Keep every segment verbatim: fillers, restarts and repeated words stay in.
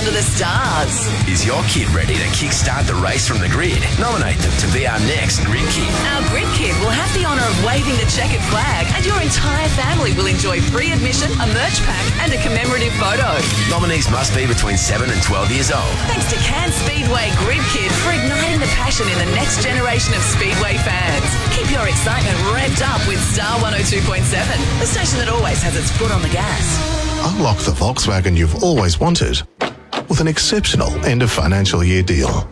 under the stars. Is your kid ready to kickstart the race from the grid? Nominate them to be our next Grid Kid. Our Grid Kid will have the honour of waving the checkered flag, and your entire family will enjoy free admission, a merch pack, and a commemorative photo. Nominees must be between seven and twelve years old. Thanks to Cairns Speedway Grid Kid for igniting the passion in the next generation of Speedway fans. Keep your excitement revved up with Star one oh two point seven, the station that always has its foot on the gas. Unlock the Volkswagen you've always wanted with an exceptional end of financial year deal.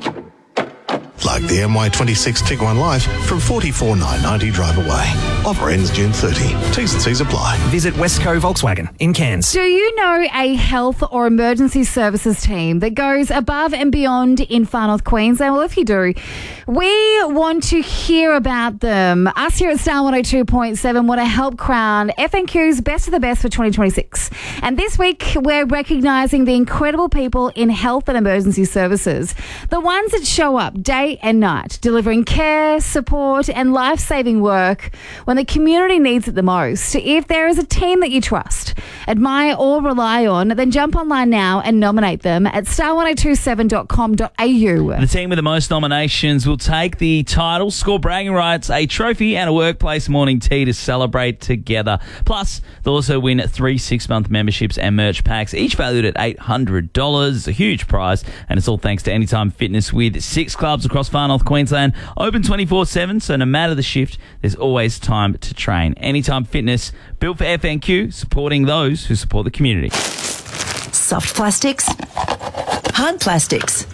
Like the M Y twenty-six Tiguan Life from forty-four thousand nine hundred ninety drive away. Offer ends June thirtieth. T's and C's apply. Visit Westco Volkswagen in Cairns. Do you know a health or emergency services team that goes above and beyond in Far North Queensland? Well, if you do, we want to hear about them. Us here at Star one oh two point seven want to help crown F N Q's Best of the Best for twenty twenty-six. And this week, we're recognising the incredible people in health and emergency services. The ones that show up day and night, delivering care, support and life-saving work when the community needs it the most. If there is a team that you trust, admire or rely on, then jump online now and nominate them at star one oh two seven dot com dot a u. The team with the most nominations will take the title, score bragging rights, a trophy and a workplace morning tea to celebrate together. Plus, they'll also win three six-month memberships and merch packs, each valued at eight hundred dollars. A huge prize, and it's all thanks to Anytime Fitness with six clubs across Far North Queensland, open twenty-four seven, so no matter the shift, there's always time to train. Anytime Fitness, built for F N Q, supporting those who support the community. Soft plastics, hard plastics,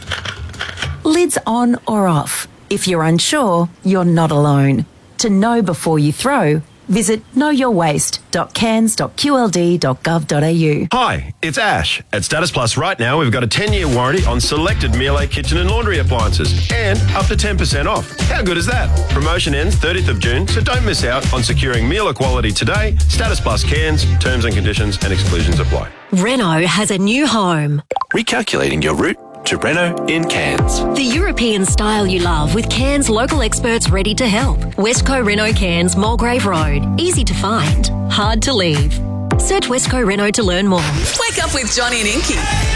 lids on or off. If you're unsure, you're not alone. To know before you throw, visit know your waste dot cairns dot q l d dot gov dot a u. Hi, it's Ash. At Status Plus right now, we've got a ten-year warranty on selected Miele kitchen and laundry appliances and up to ten percent off. How good is that? Promotion ends thirtieth of June, so don't miss out on securing Miele quality today. Status Plus Cairns, terms and conditions and exclusions apply. Renault has a new home. Recalculating your route to Renault in Cairns. The European style you love with Cairns local experts ready to help. Westco Renault Cairns, Mulgrave Road. Easy to find, hard to leave. Search Westco Renault to learn more. Wake up with Johnny and Inky.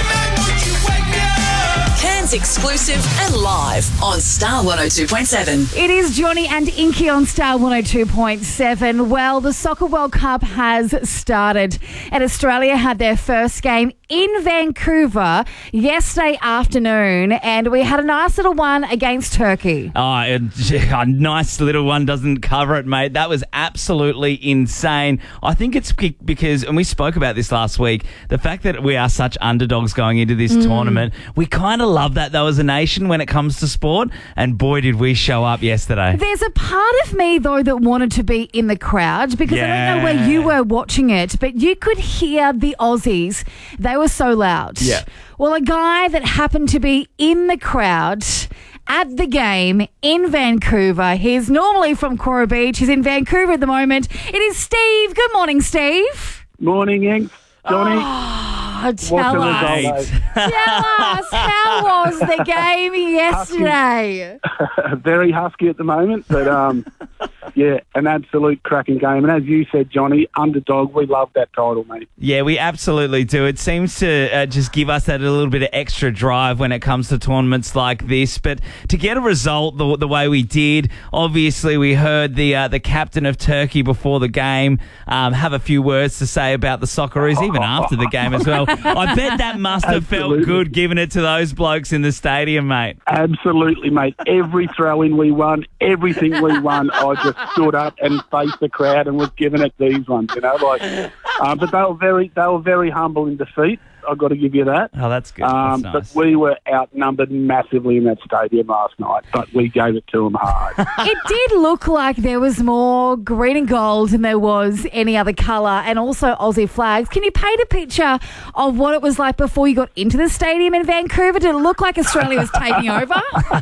Cairns exclusive and live on Star one oh two point seven. It is Johnny and Inky on Star one oh two point seven. Well, the Soccer World Cup has started, and Australia had their first game in Vancouver yesterday afternoon, and we had a nice little one against Turkey. Oh, it, a nice little one doesn't cover it, mate. That was absolutely insane. I think it's because, and we spoke about this last week, the fact that we are such underdogs going into this mm. tournament, we kind of love that though as a nation when it comes to sport, and boy did we show up yesterday. There's a part of me though that wanted to be in the crowd because yeah. I don't know where you were watching it, but you could hear the Aussies. They were so loud. Yeah. Well, a guy that happened to be in the crowd at the game in Vancouver. He's normally from Cora Beach. He's in Vancouver at the moment. It is Steve. Good morning, Steve. Morning, Inks. Johnny. Oh, tell us. Tell us, how was the game yesterday? Husky. Very husky at the moment, but um, yeah, an absolute cracking game. And as you said, Johnny, underdog, we love that title, mate. Yeah, we absolutely do. It seems to uh, just give us that a little bit of extra drive when it comes to tournaments like this. But to get a result the, the way we did, obviously we heard the uh, the captain of Turkey before the game um, have a few words to say about the Socceroos, even after the game as well. I bet that must have Absolutely. felt good giving it to those blokes in the stadium, mate. Absolutely, mate. Every throw-in we won, everything we won, I just stood up and faced the crowd and was giving it these ones, you know. Like, uh, but they were very, they were very humble in defeat. I've got to give you that. Oh, that's good. Um, that's nice. But we were outnumbered massively in that stadium last night, but we gave it to them hard. It did look like there was more green and gold than there was any other colour, and also Aussie flags. Can you paint a picture of what it was like before you got into the stadium in Vancouver? Did it look like Australia was taking over?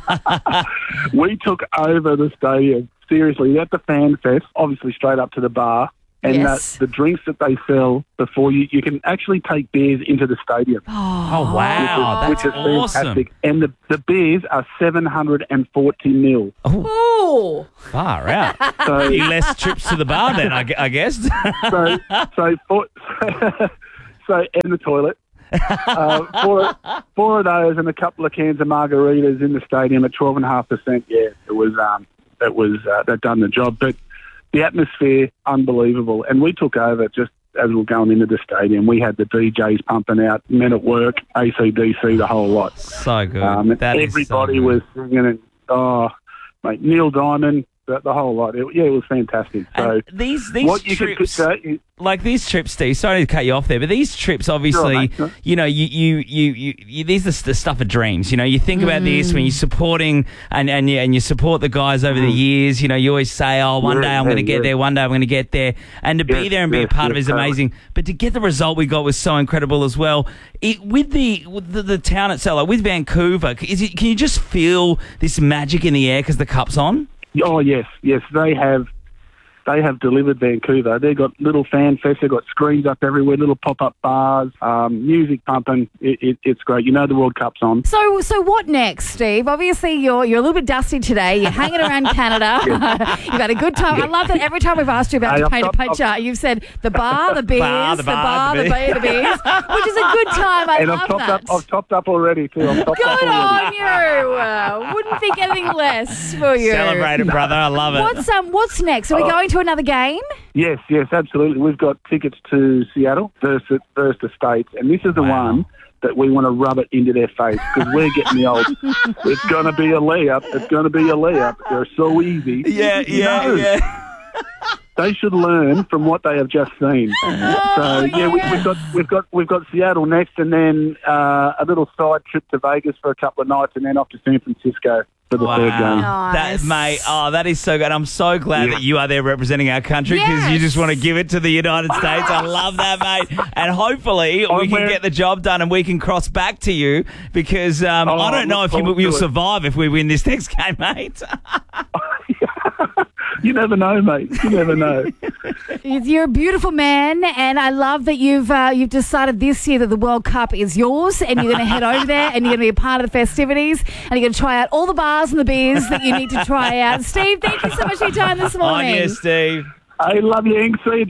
We took over the stadium. Seriously, at the Fan Fest, obviously straight up to the bar. And yes. the, the drinks that they sell before you, you can actually take beers into the stadium. Oh, wow. Which is, That's which is awesome. fantastic. And the, the beers are seven hundred forty mil. Oh. Far out. So, A few less trips to the bar then, I, gu- I guess. so, so, for, so, in the toilet. uh, four, four of those and a couple of cans of margaritas in the stadium at twelve and a half percent. Yeah, it was. Um, it was. Uh, that done the job, but the atmosphere unbelievable. And we took over just as we were going into the stadium. We had the D Js pumping out, men at work, A C D C, the whole lot. So good. Um, that everybody is so was singing, and oh, mate, Neil Diamond. The, the whole lot. It, yeah, it was fantastic. So and these these what you trips, could, uh, like these trips, Steve. Sorry to cut you off there, but these trips, obviously, Sure, mate, sure. you know, you you you, you, you these are the stuff of dreams. You know, you think about this when you're supporting and and you, and you support the guys over the years. You know, you always say, "Oh, one Yeah, day I'm yeah, going to get yeah. there. One day I'm going to get there." And to be Yes, there and be yes, a part of it yes, is amazing. But to get the result we got was so incredible as well. It, with the with the, the town itself, like with Vancouver, is it, can you just feel this magic in the air because the cup's on? Oh yes, yes, they have. They have delivered Vancouver. They've got little fan fests. They've got screens up everywhere, little pop-up bars, um, music pumping. It, it, it's great. You know the World Cup's on. So, so what next, Steve? Obviously, you're you're a little bit dusty today. You're hanging around Canada. You've had a good time. I love that every time we've asked you about Hey, to I've paint a got- picture, you've said the bar, the beers, Bar, the the bar, bar, the the beer, the beers, which is a good time. I and love I've topped that. up. I've topped up already too. I've topped up Good already. on you. Uh, wouldn't think anything less for you. Celebrate it, brother. I love it. What's um What's next? Are we Oh. going to another game? Yes, yes, absolutely. We've got tickets to Seattle versus versus the States, and this is the Wow. one that we want to rub it into their face because we're getting the old. It's going to be a layup. It's going to be a layup. They're so easy. Yeah, yeah, No. yeah. They should learn from what they have just seen. So yeah, we, we've got we've got we've got Seattle next, and then uh, a little side trip to Vegas for a couple of nights, and then off to San Francisco for the third game. Nice. That, mate, oh, that is so good. I'm so glad Yeah. that you are there representing our country because you Yes. just want to give it to the United States. I love that, mate. And hopefully we I'm can wearing- get the job done and we can cross back to you because um, Oh, I don't know look if you, forward to you'll it. survive if we win this next game, mate. You never know, mate. You never know. You're a beautiful man, and I love that you've uh, you've decided this year that the World Cup is yours, and you're going to head over there, and you're going to be a part of the festivities, and you're going to try out all the bars and the beers that you need to try out. Steve, thank you so much for your time this On morning. you, Steve. I love you, Ink. See you,